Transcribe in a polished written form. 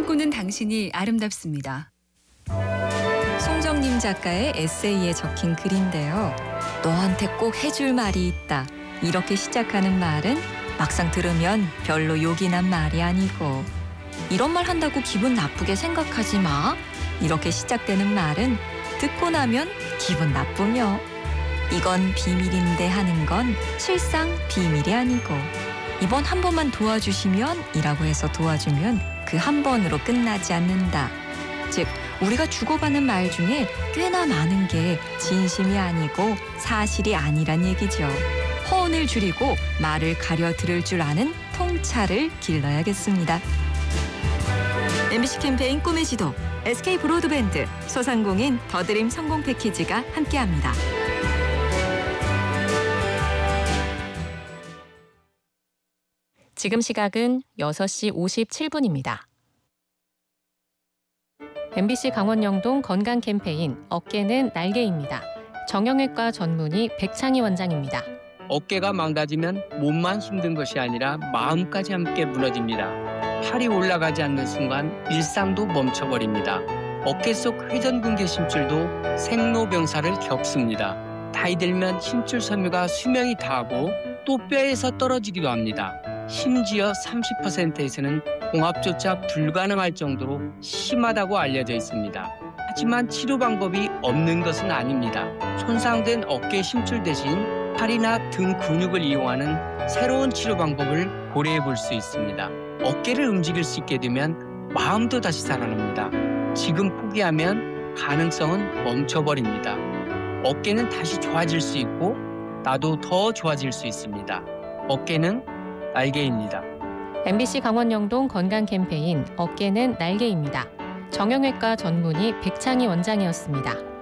꿈꾸는 당신이 아름답습니다. 송정님 작가의 에세이에 적힌 글인데요. 너한테 꼭 해줄 말이 있다. 이렇게 시작하는 말은 막상 들으면 별로 욕이 난 말이 아니고, 이런 말 한다고 기분 나쁘게 생각하지 마. 이렇게 시작되는 말은 듣고 나면 기분 나쁘며, 이건 비밀인데 하는 건 실상 비밀이 아니고, 이번 한 번만 도와주시면 이라고 해서 도와주면 그 한 번으로 끝나지 않는다. 즉, 우리가 주고받는 말 중에 꽤나 많은 게 진심이 아니고 사실이 아니란 얘기죠. 허언을 줄이고 말을 가려 들을 줄 아는 통찰을 길러야겠습니다. MBC 캠페인 꿈의 지도, SK 브로드밴드, 소상공인 더드림 성공 패키지가 함께합니다. 지금 시각은 6시 57분입니다. MBC 강원영동 건강 캠페인 어깨는 날개입니다. 정형외과 전문의 백창희 원장입니다. 어깨가 망가지면 몸만 힘든 것이 아니라 마음까지 함께 무너집니다. 팔이 올라가지 않는 순간 일상도 멈춰버립니다. 어깨 속 회전근개 심줄도 생로병사를 겪습니다. 나이 들면 심줄 섬유가 수명이 다하고 또 뼈에서 떨어지기도 합니다. 심지어 30%에서는 봉합조차 불가능할 정도로 심하다고 알려져 있습니다. 하지만 치료 방법이 없는 것은 아닙니다. 손상된 어깨 심줄 대신 팔이나 등 근육을 이용하는 새로운 치료 방법을 고려해 볼 수 있습니다. 어깨를 움직일 수 있게 되면 마음도 다시 살아납니다. 지금 포기하면 가능성은 멈춰버립니다. 어깨는 다시 좋아질 수 있고 나도 더 좋아질 수 있습니다. 어깨는 날개입니다. MBC 강원영동 건강 캠페인 어깨는 날개입니다. 정형외과 전문의 백창희 원장이었습니다.